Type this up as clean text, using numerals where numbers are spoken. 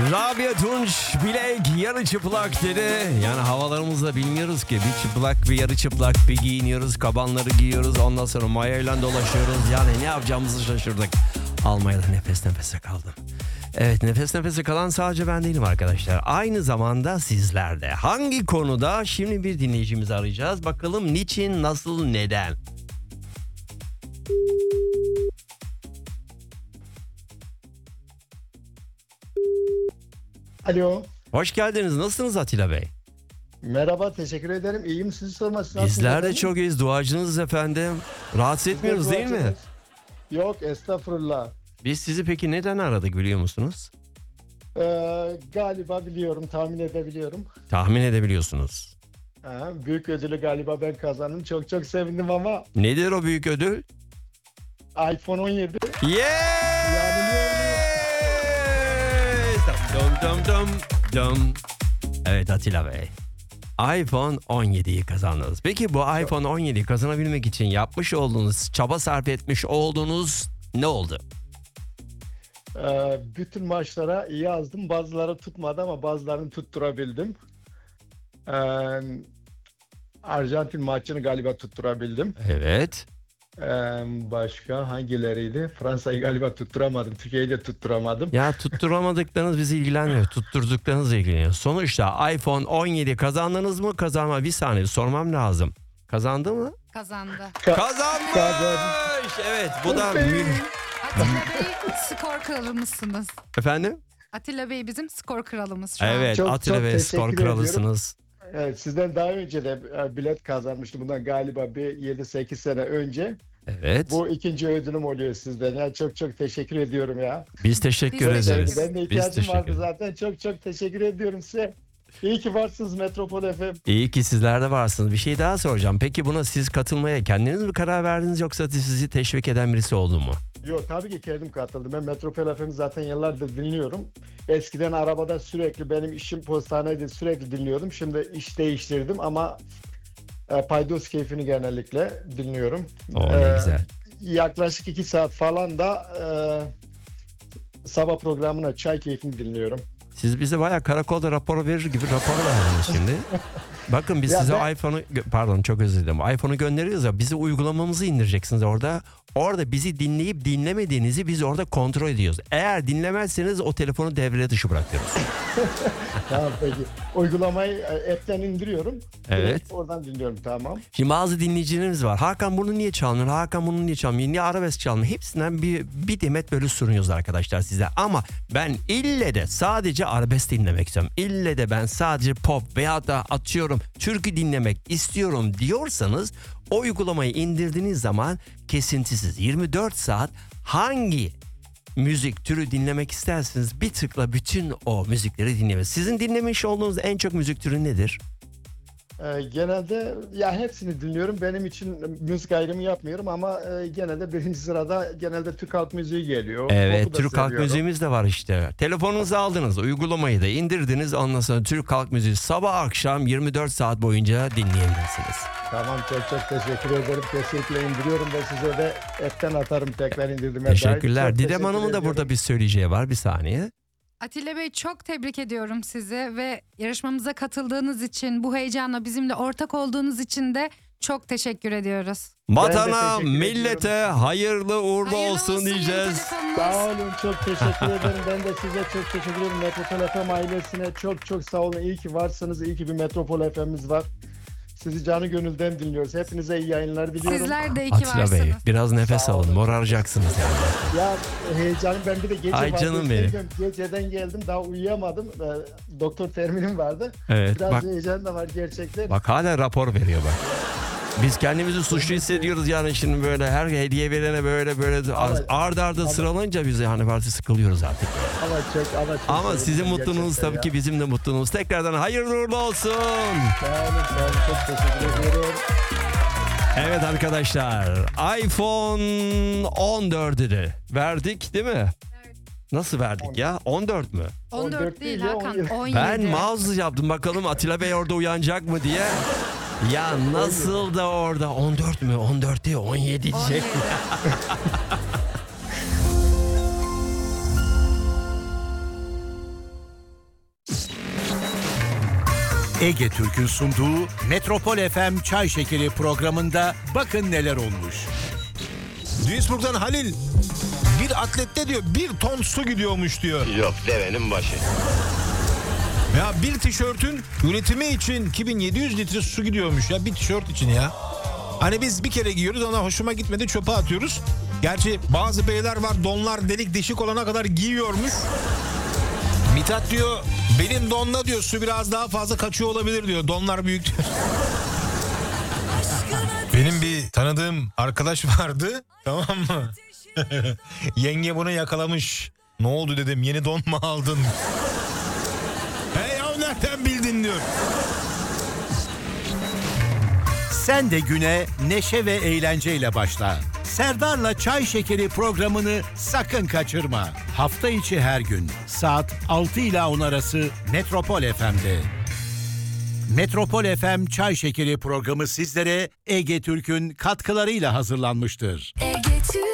Rabia Tunç bilek yarı çıplak dedi. Yani havalarımızda bilmiyoruz ki. Bir çıplak bir yarı çıplak bir giyiniyoruz. Kabanları giyiyoruz. Ondan sonra mayayla dolaşıyoruz. Yani ne yapacağımızı şaşırdık. Almanya'da nefes nefese kaldım. Evet, nefes nefese kalan sadece ben değilim arkadaşlar. Aynı zamanda sizler de. Hangi konuda? Şimdi bir dinleyicimizi arayacağız. Bakalım niçin, nasıl, neden? Alo. Hoş geldiniz. Nasılsınız Atilla Bey? Merhaba, teşekkür ederim. İyiyim, sizi sorması. Bizler de çok iyiyiz. Duacınız efendim. Rahatsız etmiyoruz değil mi? Yok, estağfurullah. Biz sizi peki neden aradık biliyor musunuz? Galiba biliyorum, tahmin edebiliyorum. Tahmin edebiliyorsunuz. Büyük ödülü galiba ben kazandım. Çok çok sevindim ama Nedir o büyük ödül? iPhone 17. Yeah! Yani Dum dum dum dum. Evet Atilla Bey. iPhone 17'yi kazandınız. Peki bu iPhone 17'yi kazanabilmek için yapmış olduğunuz, çaba sarf etmiş olduğunuz ne oldu? bütün maçlara iyi yazdım. Bazıları tutmadı ama bazılarını tutturabildim. Arjantin maçını galiba tutturabildim. Evet. Başka hangileriydi? Fransa'yı galiba tutturamadım. Türkiye'yi de tutturamadım. Ya tutturamadıklarınız bizi ilgilenmiyor. Tutturduklarınız ilgileniyor. Sonuçta iPhone 17 kazandınız mı? Kazanma. Bir saniye sormam lazım. Kazandı mı? Kazandı. Kazanmış. Evet bu da Atilla Bey skor kralımızsınız. efendim? Atilla Bey bizim skor kralımız şu an. Evet Çok, Atilla çok Bey teşekkür skor ediyorum. kralısınız. Evet, sizden daha önce de bilet kazanmıştım. Bundan galiba bir 7-8 sene önce. Evet. Bu ikinci ödülüm oluyor sizden. Ya çok çok teşekkür ediyorum ya. Biz teşekkür Biz ederiz. Ben de Biz ihtiyacım teşekkür vardı ederiz. zaten. Çok çok teşekkür ediyorum size. İyi ki varsınız Metropol FM. İyi ki sizler de varsınız. Bir şey daha soracağım. Peki buna siz katılmaya kendiniz mi karar verdiniz yoksa sizi teşvik eden birisi oldu mu? Yok, tabii ki kendim katıldım. Ben Metropol FM'i zaten yıllardır dinliyorum. Eskiden arabada sürekli, benim işim postaneydi, sürekli dinliyordum. Şimdi iş değiştirdim ama paydos keyfini genellikle dinliyorum. Ne güzel. Yaklaşık 2 saat falan da sabah programına çay keyfini dinliyorum. Siz bize bayağı karakolda rapor verir gibi rapor verdiniz şimdi. Bakın biz Ya size ben- iPhone'u pardon çok özür dilerim. iPhone'u gönderiyoruz ya bizi uygulamamızı indireceksiniz orada. Orada bizi dinleyip dinlemediğinizi biz orada kontrol ediyoruz. Eğer dinlemezseniz o telefonu devre dışı bırakıyoruz. Tamam, peki. Uygulamayı app'ten indiriyorum. Evet. Direkt oradan dinliyorum, tamam. Şimdi bazı dinleyicilerimiz var. Hakan bunu niye çalmıyor? Hakan bunu niye çalmıyor? Niye arabesk çalmıyor? Hepsinden bir demet böyle sunuyoruz arkadaşlar size. Ama ben ille de sadece arabesk dinlemek istiyorum. İlle de ben sadece pop veya da atıyorum türkü dinlemek istiyorum diyorsanız o uygulamayı indirdiğiniz zaman kesintisiz 24 saat hangi müzik türü dinlemek isterseniz bir tıkla bütün o müzikleri dinleyebilirsiniz. Sizin dinlemiş olduğunuz en çok müzik türü nedir? Genelde ya hepsini dinliyorum. Benim için müzik ayrımı yapmıyorum ama genelde birinci sırada genelde Türk halk müziği geliyor. Evet, Popu da Türk halk seviyorum. müziğimiz de var işte. Telefonunuzu aldınız, uygulamayı da indirdiniz. Ondan sonra Türk halk müziği sabah akşam 24 saat boyunca dinleyebilirsiniz. Tamam, çok çok teşekkür ederim. Kesinlikle indiriyorum ve size de app'ten atarım tekrar indirdiğime Teşekkürler. dair. Çok Didem teşekkür Hanım'ın da ediyorum. burada bir söyleyeceği var. Bir saniye. Atilla Bey çok tebrik ediyorum sizi ve yarışmamıza katıldığınız için, bu heyecanla bizimle ortak olduğunuz için de çok teşekkür ediyoruz. Vatana, teşekkür millete hayırlı uğurlu Hayırlı olsun yeni diyeceğiz. telefonunuz. Sağ olun, çok teşekkür ederim. Ben de size çok teşekkür ederim. Metropol FM ailesine çok çok sağ olun. İyi ki varsınız. İyi ki bir Metropol FM'imiz var. Sizi canı gönülden dinliyoruz. Hepinize iyi yayınlar diliyorum. Sizler de iyi ki Atilla varsınız. Bey biraz nefes Sağ alın. olun. Moraracaksınız yani. Ya heyecanım, ben bir de gece Ay canım vardiyasındaydım. benim. Geceden geldim, daha uyuyamadım. Doktor terminim vardı. Evet Biraz bak, heyecan da var gerçekten. bak hala rapor veriyor bak. Biz kendimizi suçlu hissediyoruz yani şimdi böyle her hediye verene böyle arda arda sıralanınca biz yani artık sıkılıyoruz artık. Ama Ama sizin mutluluğunuz tabii ki bizim de mutluluğumuz. Tekrardan hayırlı uğurlu olsun. Sağ olun, çok teşekkür ediyorum. Evet arkadaşlar iPhone 14'ü de verdik değil mi? Nasıl verdik ya? 14 mü? 14 değil ya, Hakan, 17. 17. Ben mouse yaptım bakalım Atilla Bey orada uyanacak mı diye. Ya nasıl da orada 14 mü? 14 değil 17 diyecek. 17. Ege Türk'ün sunduğu Metropol FM Çay Şekeri programında bakın neler olmuş. Duisburg'dan Halil bir atlette diyor 1 ton su gidiyormuş diyor. Yok, devenin başı. Ya bir tişörtün üretimi için 2700 litre su gidiyormuş ya, bir tişört için ya. Hani biz bir kere giyiyoruz, ona hoşuma gitmedi, çöpe atıyoruz. Gerçi bazı beyler var, donlar delik deşik olana kadar giyiyormuş. Mithat diyor benim donla diyor su biraz daha fazla kaçıyor olabilir diyor. Donlar büyük diyor. Benim bir tanıdığım arkadaş vardı, tamam mı? Yenge bunu yakalamış. Ne oldu dedim, yeni don mu aldın? Hey ya, nereden bildin diyor. Sen de güne neşe ve eğlenceyle başla. Serdar'la Çay Şekeri programını sakın kaçırma. Hafta içi her gün saat 6 ile 10 arası Metropol FM'de. Metropol FM Çay Şekeri programı sizlere Ege Türk'ün katkılarıyla hazırlanmıştır.